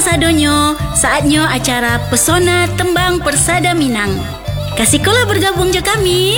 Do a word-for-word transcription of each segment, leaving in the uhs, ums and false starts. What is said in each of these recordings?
sadonyo, saatnya acara Pesona Tembang Persada Minang. Kasih kola bergabung je kami.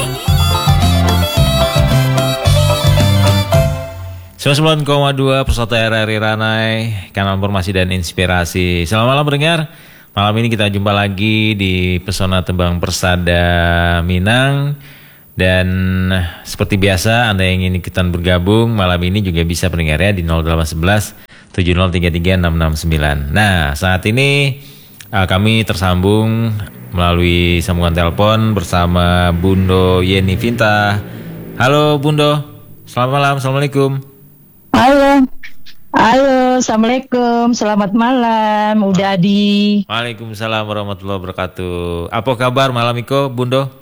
sembilan puluh sembilan koma dua Persota R R I Ranai, kanal informasi dan inspirasi. Selamat malam pendengar. Malam ini kita jumpa lagi di Pesona Tembang Persada Minang. Dan seperti biasa, Anda yang ingin ikutan bergabung malam ini juga bisa pendengar ya di nol delapan satu satu tujuh nol tiga tiga enam enam sembilan. Nah, saat ini uh, kami tersambung melalui sambungan telepon bersama Bundo Yeni Vinta. Halo Bundo, selamat malam, Assalamualaikum. Halo, halo, Assalamualaikum, selamat malam, udah di. Waalaikumsalam warahmatullahi wabarakatuh. Apa kabar malam Iko, Bundo?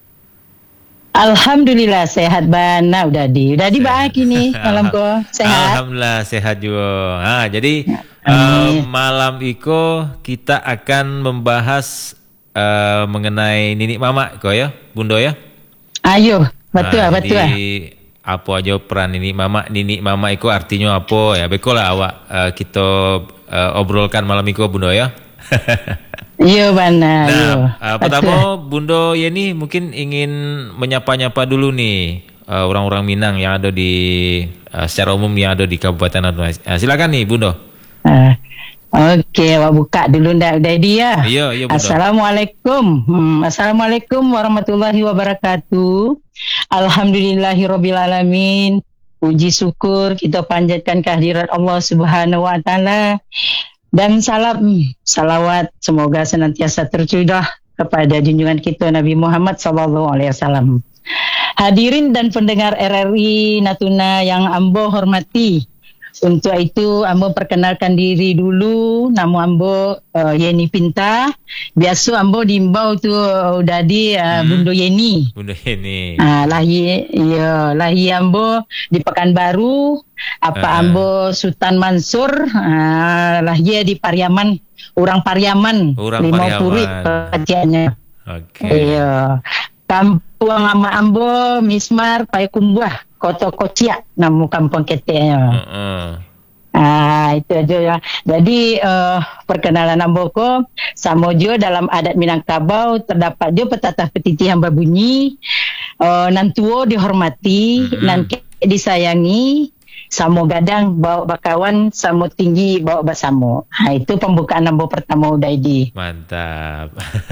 Alhamdulillah sehat bana, udah di, udah di baik ini malam ko sehat. Alhamdulillah sehat juga. Nah, jadi uh, malam Iko kita akan membahas uh, mengenai Nini Mama Iko ya, Bundo ya. Ayo, betul nah, betul. Jadi apa aja peran Nini Mama, Nini Mama Iko artinya apa ya? Bekolah awak uh, kita uh, obrolkan malam Iko Bundo ya. Iya benar. Nah, uh, pertama Bundo Yeni mungkin ingin menyapa-nyapa dulu nih uh, orang-orang Minang yang ada di uh, secara umum yang ada di Kabupaten Natuna. Uh, silakan nih Bundo. Uh, Oke, okay, wak buka dulu ndak udah dia. Iya, iya Bundo. Assalamualaikum. Hmm, Assalamualaikum warahmatullahi wabarakatuh. Alhamdulillahirabbil alamin. Puji syukur kita panjatkan kehadirat Allah Subhanahu wa taala. Dan salam, salawat semoga senantiasa tercurah kepada junjungan kita Nabi Muhammad sallallahu alaihi wasallam. Hadirin dan pendengar R R I Natuna yang ambo hormati. Untuk itu ambo perkenalkan diri dulu, nama ambo uh, Yeni Vinta. Biasa ambo diimbau tu uh, udah di uh, hmm. Bundo Yeni. Bundo Yeni. Ah, lahir ya, lahir ambo di Pekanbaru. Apa uh. ambo Sultan Mansur, uh, lahir di Pariaman, orang Pariaman, Limau Puri pekerjaannya. Oke. Okay. Iya. Kampung ama ambo Mismar Payakumbuh, Kota Kociak, nama kampung ketenya. Uh-uh. Ah, itu aja ya. Jadi uh, perkenalan ambo ko sama jo dalam adat Minangkabau terdapat jo petatah petiti hamba bunyi, uh, nan tuo dihormati, uh-huh. nan disayangi, samo gadang bawa bakawan, samo tinggi bawa basamo. Nah, itu pembukaan ambo pertama udah di. Mantap.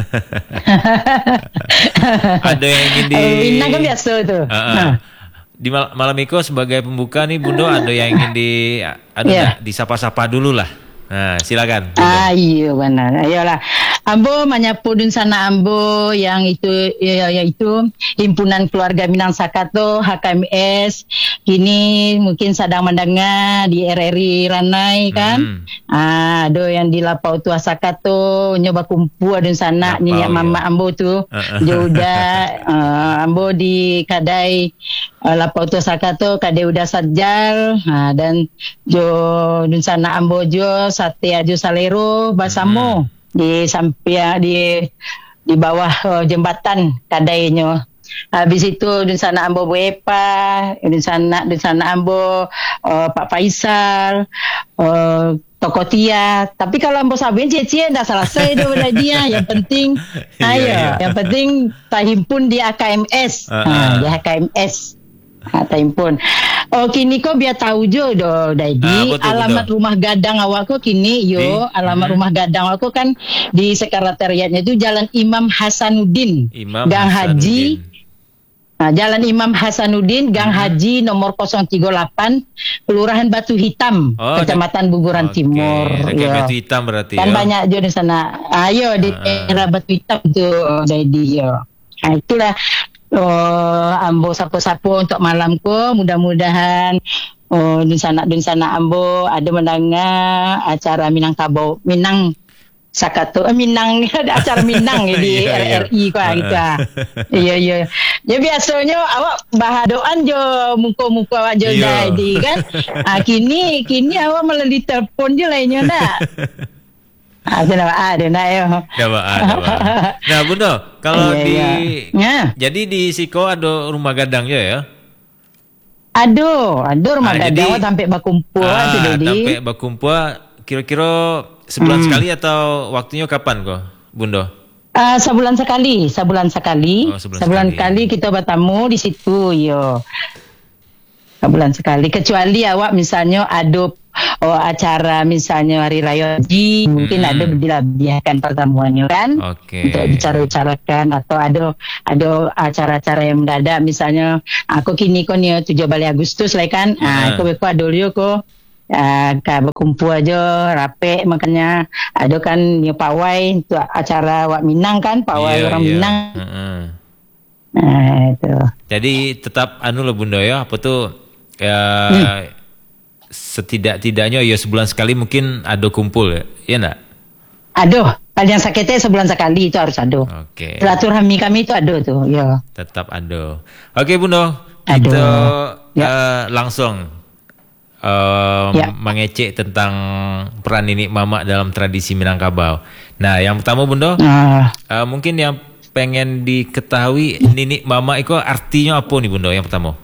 Ada yang ingin di. Minang kan biasa tuh. Uh-uh. Nah. Di mal- malam Iko sebagai pembuka nih Bundo ada yang ingin di ada yeah. disapa-sapa dulu lah. Nah, silakan. Ah, iya benar. Ayolah. Ambo menyapu dun sana ambo yang itu ya, yaitu Himpunan Keluarga Minang Sakato H K M S. Kini mungkin sedang mendengar di R R I Ranai kan. Hmm. Ah, do yang di Lapau Tua Sakato nyoba kumpul dun sana ni mama ya. Ambo tu. Joda uh, ambo di kadai uh, Lapau Tua Sakato kadai udah sajal. Ha, dan jo dun sana ambo jo sate ajo salero basamo. Hmm. Di samping di di bawah uh, jembatan kadainya. Habis itu di sana ambo Buepa, di sana di sana ambo uh, Pak Faisal, uh, Toko Tia. Tapi kalau ambo saben cie-cie dah selesai dah udah dia. Yang penting ayo, yeah, yeah. yang penting tahimpun di H K M S. Uh-uh. Nah, di H K M S. Ha, tahimpun. Oh kini kau biar tahu jo do Daidi ah, alamat betul. Rumah gadang awak ko kini yo di? alamat hmm. rumah gadang awak ko kan di sekretariatnya itu Jalan Imam Hasanuddin Imam Gang Hasanuddin. Haji. Nah, Jalan Imam Hasanuddin Gang hmm. Haji nomor nol tiga delapan Kelurahan Batu Hitam oh, Kecamatan Buburan okay. Timur. Oke, Batu Hitam berarti. Kan ya. banyak jo di sana. Ayo di uh. daerah Batu Hitam tuh Daidi yo. Nah, itulah Oh, ambo sapu-sapu untuk malamku. Mudah-mudahan oh, di sana di sana ambo ada mendengar acara Minangkabau, Minang Sakato, eh, Minang ada acara Minang di R R I kok gitu. Iya iya. Ya biasanya awak bahadoan jo muka-muka awak jo jadi kan. Ah kini kini awak melalui telepon je lainnya dah. Ada nama ada nak yo. Nama ada. Nah, Bundo, kalau iya, di iya. jadi di Siko ada rumah gadang ya? Aduh, aduh rumah ah, gadang sampai bakumpul ah, tu jadi. Sampai bakumpul kira-kira sebulan Hmm. sekali atau waktunya kapan kok, Bundo? Uh, sebulan sekali, sebulan sekali, Oh, sebulan sebulan sekali. sekali kita bertamu di situ, yo. Sebulan sekali. Kecuali awak misalnya ada oh, acara misalnya hari raya haji, mungkin Mm-mm. ada dilabihkan pertemuannya kan, Oke. untuk bicara-bicarakan atau ada ada acara-acara yang mendadak misalnya aku kini kau ni tujuh balik Agustus lah kan, ah Ah. aku beko ada dulu ko. Uh, ka berkumpul aja rapi makanya ada kan ni pawai untuk acara Wak Minang kan pawai Iya, orang iya. Minang. Heeh. Nah itu. Jadi tetap anu loh Bundo ya, apa tuh ya Hmm. setidak-tidaknya ya sebulan sekali mungkin ada kumpul ya, ya enggak? Aduh, paling sakitnya sebulan sekali itu harus ada. Oke. Silaturahmi kami itu ada tuh, ya. Tetap ada. Oke Bundo, Ada. kita Ya. eh, langsung eh, Ya. mengecek tentang peran Nini Mama dalam tradisi Minangkabau. Nah, yang pertama Bundo, Ah, eh, mungkin yang pengen diketahui Nini Mama itu artinya apa nih Bundo yang pertama?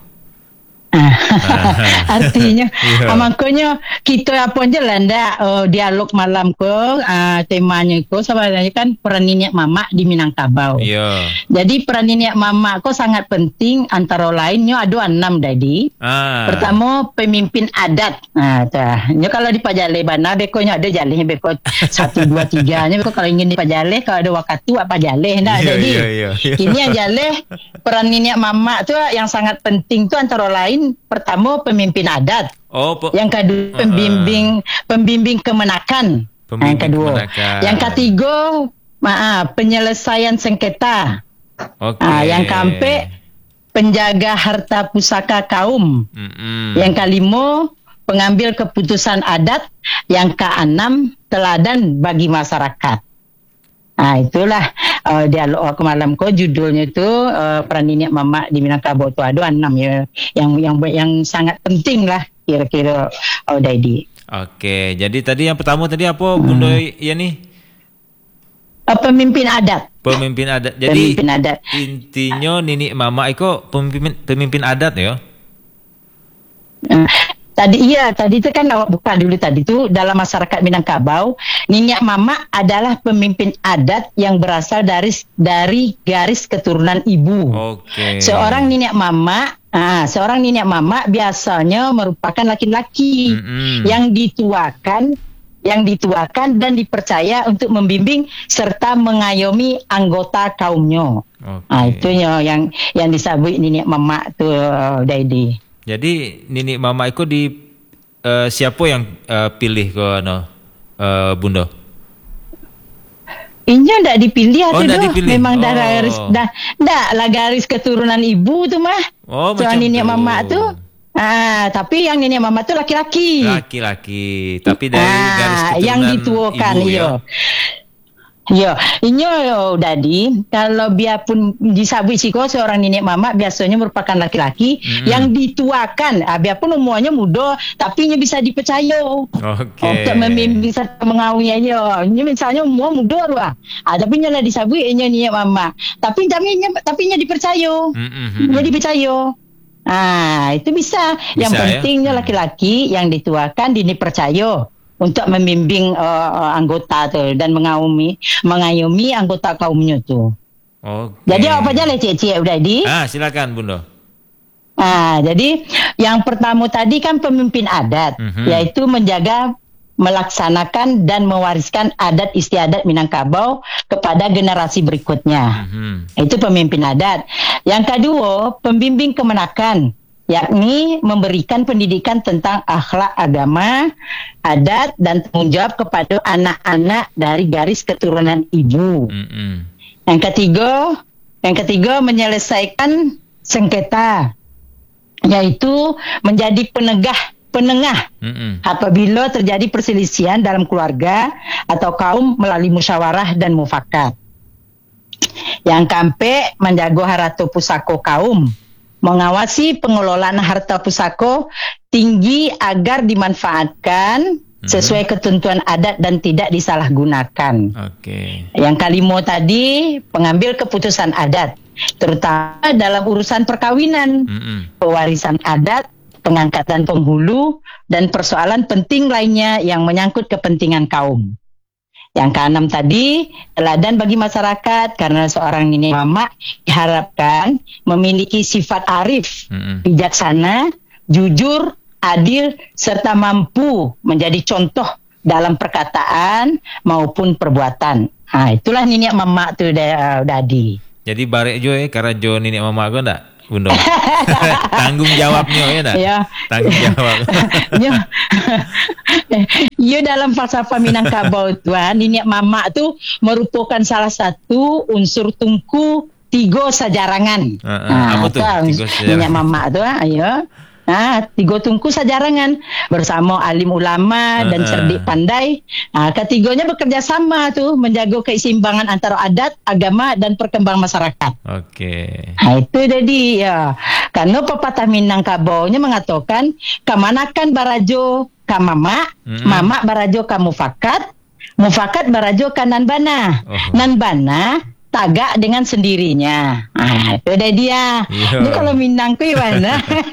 artinya, Iya. makanya kita apa aja lah ndak uh, dialog malam ke uh, temanya itu sebenarnya kan peran Nini Mama di Minangkabau. Iya. Jadi peran Nini Mama kok sangat penting antara lainnya ada enam tadi. Ah. Pertama pemimpin adat. Nah, tah. Nya kalau di Pajale Bana bekonya ada jaleh beko satu dua tiga nya beko kalau ingin di Pajale kalau ada wakatu apa jaleh nah Iya, jadi. iya, iya, iya. Ini yang jaleh peran Nini Mama tu yang sangat penting tu antara lain pertama pemimpin adat. Oh, po- Yang kedua pembimbing pembimbing kemenakan. Pembimbing yang kedua. kemenakan. Yang ketiga maaf penyelesaian sengketa. Oke. Ah, yang keempat penjaga harta pusaka kaum. Mm-mm. Yang kelima pengambil keputusan adat. Yang keenam teladan bagi masyarakat. Ah itulah uh, dialog aku malam ko judulnya itu uh, peran Nini Mama di Minangkabau tu ada enam ya yang yang yang sangat penting lah kira-kira oh Daidi. Oke, jadi tadi yang pertama tadi apa Bundo ya nih? Uh, pemimpin adat. Pemimpin adat. Jadi Pemimpin adat. intinya Nini Mama itu pemimpin pemimpin adat ya? Uh, Tadi iya, tadi itu kan awak buka dulu tadi itu dalam masyarakat Minangkabau, Nini Mama adalah pemimpin adat yang berasal dari dari garis keturunan ibu. Oke. Seorang Nini Mama, ah, seorang Nini Mama biasanya merupakan laki-laki Mm-mm. yang dituakan yang dituakan dan dipercaya untuk membimbing serta mengayomi anggota kaumnya. Oke. Ah, itu yang yang disebut Nini Mama tuh Daidi. Jadi Nini Mama itu di eh, siapa yang eh, pilih ke no eh, Bundo? Inya ndak dipilih Oh, atau ndak dah dipilih. memang dah Oh. garis dah ndak lah garis keturunan ibu tu mah. Oh, macam Soal Nini tu. Mama tu. Ah, tapi yang Nini Mama tu laki-laki. Laki-laki, tapi dari Ah, garis keturunan yang dituakan ibu ya. yo. Yo, inyo yo Dadi, kalau biarpun disabui siko seorang Nini Mama biasanya merupakan laki-laki Mm-mm. yang dituakan. Ah, biarpun umurnya muda, tapi nya bisa dipercaya. Oke. Untuk membimbing serta mengawini aja. Ini misalnya umur muda tu ah. Ah, tapi nya lah disabui nya Nini Mama. Tapi tapi nya tapi nya dipercaya. Mm-mm. Nya dipercaya. Ah, itu bisa. Yang Bisa, ya? pentingnya Hmm. laki-laki yang dituakan dipercaya untuk membimbing uh, anggota tu dan mengayomi mengayomi anggota kaumnya tu. Oke. Jadi apa aja lah cik-cik udah di. Ah, silakan Bundo. Ah, jadi yang pertama tadi kan pemimpin adat, Mhm. yaitu menjaga, melaksanakan dan mewariskan adat istiadat Minangkabau kepada generasi berikutnya. Mhm. Itu pemimpin adat. Yang kedua, pembimbing kemenakan, yakni memberikan pendidikan tentang akhlak agama, adat dan tanggung jawab kepada anak-anak dari garis keturunan ibu. Mm-mm. Yang ketiga, yang ketiga menyelesaikan sengketa, yaitu menjadi penegah penengah Mm-mm. apabila terjadi perselisihan dalam keluarga atau kaum melalui musyawarah dan mufakat. Yang keempat, menjaga harta pusaka kaum, mengawasi pengelolaan harta pusaka tinggi agar dimanfaatkan sesuai ketentuan adat dan tidak disalahgunakan. Oke. Yang kelima tadi, pengambil keputusan adat, terutama dalam urusan perkawinan, Mm-mm. pewarisan adat, pengangkatan penghulu, dan persoalan penting lainnya yang menyangkut kepentingan kaum. Yang keenam tadi, teladan bagi masyarakat karena seorang nenek mama diharapkan memiliki sifat arif, mm-hmm. bijaksana, jujur, adil, serta mampu menjadi contoh dalam perkataan maupun perbuatan. Nah, itulah nenek mama tuh Dadi. Jadi barek jo eh karena jo nenek mama gue ndak, Bundo. Tanggung jawabnya ya ndak? Ya. Tanggung jawab. Ya. Ya, dalam falsafah Minangkabau tuan, nenek mama tuh merupakan salah satu unsur tungku tiga sajarangan. Uh, uh, nah, apa tuh? Tiga sajarangan. Nenek mama tuh, ayo. Nah, tiga tungku sajarangan bersama alim ulama dan cerdik pandai. Nah, ketiganya bekerja sama tuh menjaga keseimbangan antara adat, agama dan perkembangan masyarakat. Oke. Okay. Nah, itu jadi ya. Karena pepatah Minangkabau-nya mengatakan kamanakan barajo kamama, mm-hmm. mama barajo kamu fakat, mufakat barajo kanan bana. Oh. Nan bana tagak dengan sendirinya. Ah, itu dia dia. Itu kalau Minang ku gimana?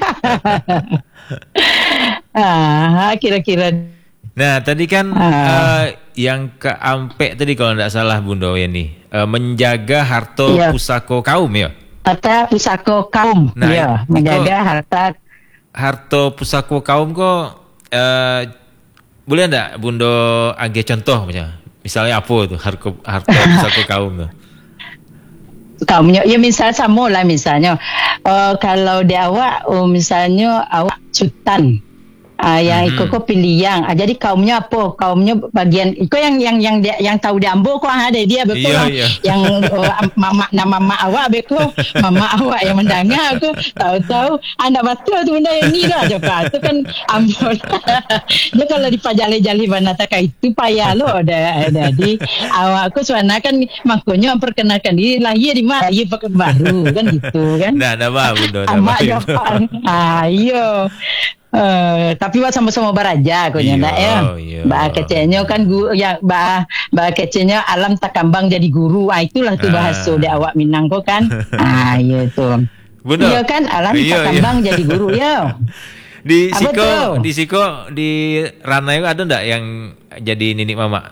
ah, kira-kira. Nah, tadi kan ah. uh, yang keampe tadi kalau tidak salah Bundo ya nih, uh, menjaga harta iya. pusaka kaum ya. Harta pusaka kaum. Nah, ya, menjaga harta harta pusaka kaum kok uh, boleh enggak Bundo agak contoh macam misalnya apa tuh harta harta pusaka kaum tuh? Kaumnya, ya misal sama lah misalnya uh, kalau di awak uh, misalnya awak sultan uh, yang mm-hmm. ikut pilih yang uh, jadi kaumnya apa kaumnya bagian ikut yang yang yang dia, yang tahu di Ambo kok ada dia betul iya, lah. Iya. Yang uh, mama nama mama awak betul mama awak yang mendengar aku tahu-tahu anak betul tu benda yang ni dah juga tu kan Ambo dia kalau dipajale-jali mana tak itu payah lo dah jadi awak aku suana kan makanya memperkenalkan diri lahir di mana lahir pakai baru kan gitu kan nah nama Bundo nama Jepang ayo Uh, tapi buat sama-sama baraja aku nyanda ya. Bah kecilnya kan guru ya bah bah kecilnya alam tak kambang jadi guru. Ah itulah tuh bahasa ah. di awak Minang kok kan. Ah iya tuh. Iya kan alam iya, tak kambang iya. jadi guru ya. Di Apa Siko tuh? di Siko di Ranai ada ndak yang jadi nenek mama?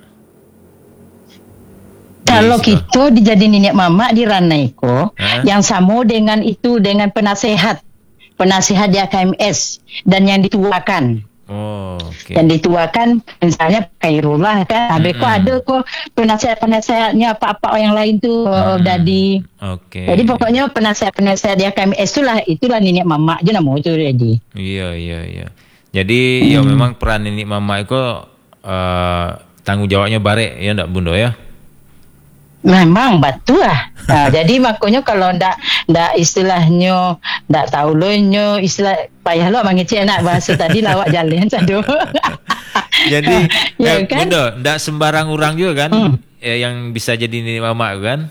Kalau kita dijadi nenek mama di Ranai ko uh-huh. yang sama dengan itu dengan penasehat. Penasihat di A K M S dan yang dituakan. Oh, okay. Yang dituakan misalnya Khairullah kan. Habis mm-hmm. kok ada kok penasihat-penasihatnya apa-apa yang lain tuh mm-hmm. Dadi. Oke. Okay. Jadi pokoknya penasihat-penasihat di A K M S itulah itulah nenek mama aja nama itu Dadi. Iya iya iya. Jadi hmm. ya memang peran nenek mama itu uh, tanggung jawabnya barek ya ndak Bundo ya. Memang batu lah. Nah, jadi makanya kalau ndak ndak istilahnya ndak tahu lo nyo istilah payah lo mangeci anak bahasa tadi lawak jalan sadu. Jadi ya, eh, kan? Bundo ndak sembarang orang juga kan hmm. eh, yang bisa jadi nenek mama kan?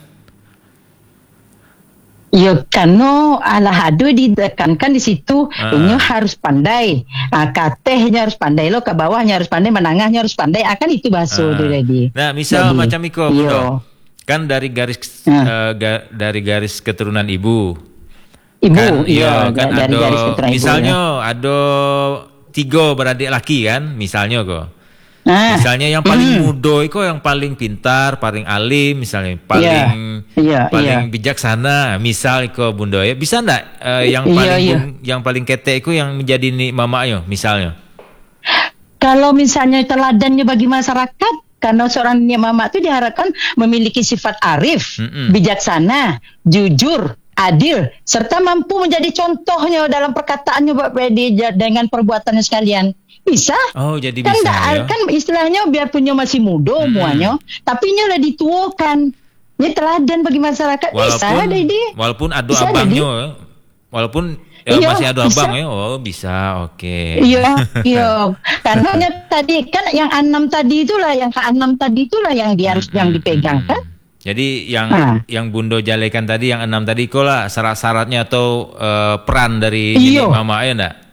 Ya karena ala hadu ditekankan di situ uh-uh. Inyo harus pandai. Ah, katehnya harus pandai lo ke bawahnya harus pandai menengahnya harus pandai akan itu bahasa uh. itu jadi. Nah, misal jadi, macam iko Bundo. Kan dari garis hmm. uh, ga, dari garis keturunan ibu, ibu, kan, iya, kan dari ada, garis keturunan misalnya ibu, ya. ada tiga beradik laki kan, misalnya kok, ah. misalnya yang paling mm. muda itu yang paling pintar, paling alim, misalnya paling yeah. Yeah, paling yeah. bijaksana, misal kok Bundo ya, bisa ndak uh, yang yeah, paling yeah. yang paling ketek itu yang menjadi nih mamanya, misalnya? Kalau misalnya teladannya bagi masyarakat. Karena seorang nenek mama itu diharapkan memiliki sifat arif, mm-mm. bijaksana, jujur, adil, serta mampu menjadi contohnya dalam perkataannya dengan perbuatannya sekalian. Bisa? Oh, jadi kan bisa da, ya? Kan istilahnya biar punya masih muda semuanya, mm. tapi nya udah dituakan. Ini teladan bagi masyarakat. Walaupun, bisa, Dedi. Walaupun adu abangnya, walaupun Ya, iya, masih ada abang ya, oh bisa, oke. Okay. Iya, iya. Karena tadi kan yang enam tadi itulah, yang ke enam tadi itulah yang dia harus hmm, yang dipegang kan. Jadi yang nah. yang Bundo jalekan tadi, yang enam tadi, kok lah syarat-syaratnya atau uh, peran dari nenek mama ya ndak?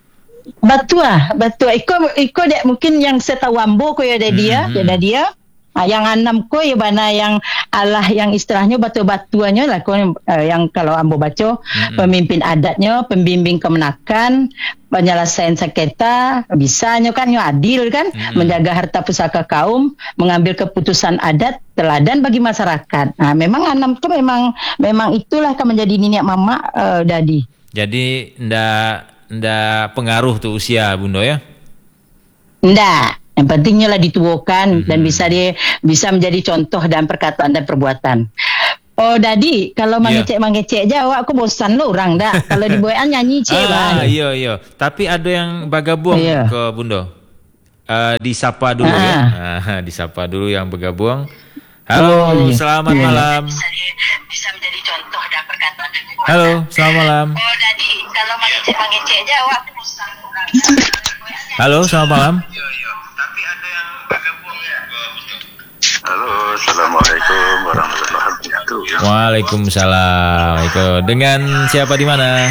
Betul, betul. Iko, iko dia mungkin yang setahu ambo ko ya ada dia, hmm, ada dia. Ah, yang enam ko ya bana yang Allah yang istilahnya batu-batuannya lah ko uh, yang kalau ambo baca mm-hmm. pemimpin adatnya, pembimbing kemenakan, penyelesaian sengketa, bisanya kan yo adil kan, mm-hmm. menjaga harta pusaka kaum, mengambil keputusan adat, teladan bagi masyarakat. Nah, memang enam itu memang memang itulah kan menjadi niniak mama uh, Dadi. Jadi ndak ndak pengaruh tuh usia Bundo ya? Ndak. Yang pentingnya lah dituakan mm-hmm. dan bisa dia bisa menjadi contoh dalam perkataan dan perbuatan. Oh Dadi, kalau mangecek mangecek aja awak aku bosan lo orang dah. Kalau di boyan nyanyi cek ah, bang. Iya iya. Tapi ada yang bergabung iya. ke Bundo. Uh, disapa dulu ah. ya. Ah, disapa dulu yang bergabung. Halo, oh, iya. selamat iya. malam. Bisa, bisa menjadi contoh dan perkataan. Halo, selamat malam. Oh Dadi, kalau mangecek mangecek aja awak aku bosan lo orang. Halo, selamat malam. Iya iya. Tapi ada yang bergabung ya. Halo, assalamualaikum warahmatullahi wabarakatuh. Waalaikumsalam. Eko, dengan siapa di mana?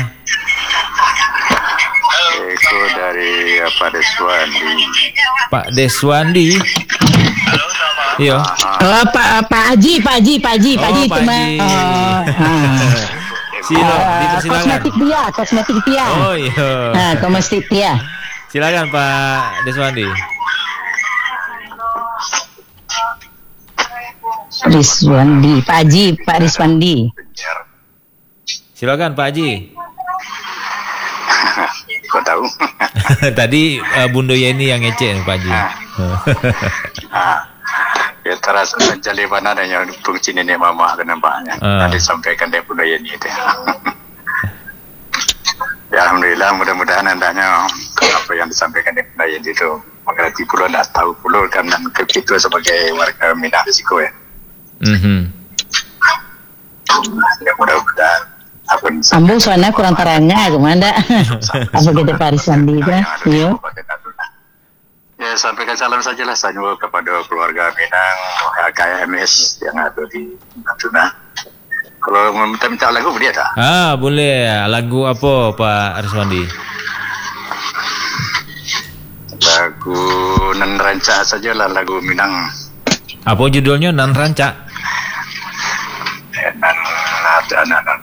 Eko dari Pak Deswandi. Pak Deswandi. Iya. Oh, Pak Pak Haji, Pak Haji, Pak Haji, Pak Haji itu mah. Oh. Silo, dipersilakan. Kosmetik Tia, kosmetik Tia. Oh iya. Nah, kosmetik Tia. Silakan Pak Deswandi. Riswandi, Pak Haji, Pak Riswandi. Silakan Pak Haji. Kau tahu? Tadi uh, Bundo Yeni yang ngecek Pak Haji. Ah. Ya terasa menjadi mana adanya fungsi nenek mama kenapa? Ah. Tadi sampaikan dari Bundo Yeni itu. Ya alhamdulillah mudah-mudahan andanya apa yang disampaikan dari Bundo Yeni itu mengerti pulau dan tahu pulau karena kita sebagai warga Minang risiko ya. Mm-hmm. Ya mudah-mudahan Ambo soalnya kurang terangnya gimana apa kita Paris Sandi kan iya ya sampaikan salam saja lah saya kepada keluarga Minang K M S yang ada di Natuna. Kalau minta-minta lagu boleh tak? Ah boleh. Lagu apa Pak Riswandi? Lagu Nan Ranca saja lah, lagu Minang. Apa judulnya Nan Ranca? Nan ada nan nan.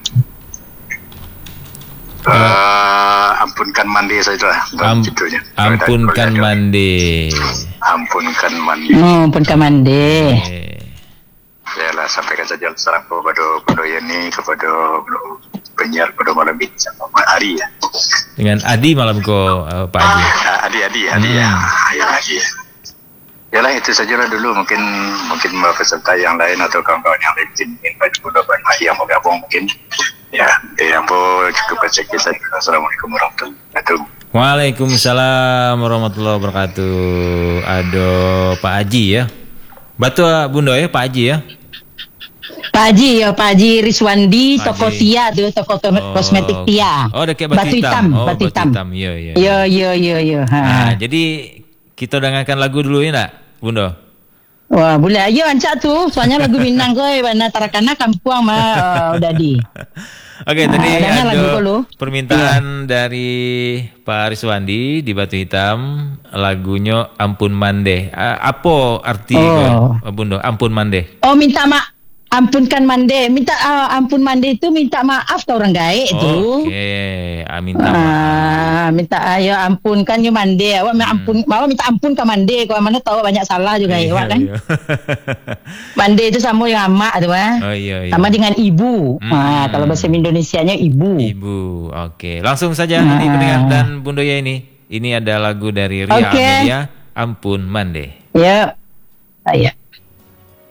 Uh, ampunkan mandi saja Am, judulnya. Ampunkan mandi. Ampunkan mandi. Oh, ampunkan mandi. Ya lah sampaikan saja salam kepada Bundo Yeni, kepada penyiar pada malam ini sama Ari ya. Dengan Adi malam ko uh, Pak Adi. Ah, Adi Adi Adi hmm. ya. Ya Adi. Yalah itu sajalah dulu, mungkin mungkin peserta yang lain atau kawan-kawan yang lain ingin baju Bundo yang mau gabung mungkin ya yang mau cukup baca kita. Assalamualaikum warahmatullahi wabarakatuh. Waalaikumsalam warahmatullahi wabarakatuh. Ado Pak Haji ya. Batu Bundo ya Pak Haji ya. Pak Haji ya, Pak Haji Riswandi, toko Tia tuh, toko oh. kosmetik Tia. Oh, dekat batu, batu hitam. hitam. Oh, batu hitam. hitam. Iya, iya. Iya, iya, iya, iya. Nah, jadi kita dengarkan lagu dulu ya, nak, Bundo. Wah, boleh aja ancak tuh. Soalnya lagu Minang koi, mana tarakana kampung mah udah di. Oke, nah, tadi ada permintaan ya. dari Pak Riswandi di Batu Hitam, lagunya Ampun Mande. Uh, apa arti oh. ke, Bundo? Ampun Mande. Oh, minta mak. Ampunkan mande, minta uh, ampun mande itu minta maaf ke orang gaek itu. Oke, okay. ah, minta maaf. Ah, minta ayo ampunkan yo mande. Awak hmm. ampun, awak minta ampun ke mande. Kau mana tahu banyak salah juga ya, awak kan. Iya. Mande itu sama yang amak tu ah. Oh iya, iya. Sama dengan ibu. Hmm. Ah, kalau bahasa Indonesianya ibu. Ibu. Oke, okay. Langsung saja nanti ah. pendengar dan Bundo ya ini. Ini ada lagu dari Ria okay. Amelia, Ampun Mande. Ya. Yeah. Ah, ya.